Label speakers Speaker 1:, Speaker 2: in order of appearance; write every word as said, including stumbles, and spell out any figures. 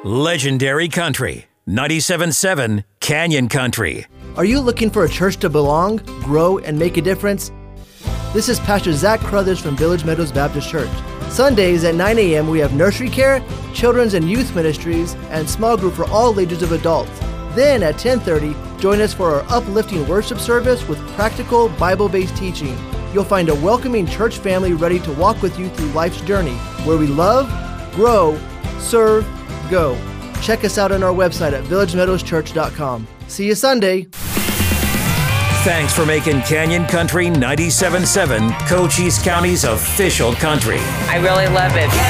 Speaker 1: Legendary Country, ninety-seven point seven Canyon Country.
Speaker 2: Are you looking for a church to belong, grow, and make a difference? This is Pastor Zach Crothers from Village Meadows Baptist Church. Sundays at nine a.m. we have nursery care, children's and youth ministries, and small group for all ages of adults. Then at ten thirty, join us for our uplifting worship service with practical Bible-based teaching. You'll find a welcoming church family ready to walk with you through life's journey, where we love, grow, serve, go. Check us out on our website at village meadows church dot com. See you Sunday.
Speaker 1: Thanks for making Canyon Country ninety-seven point seven Cochise County's official country.
Speaker 3: I really love it.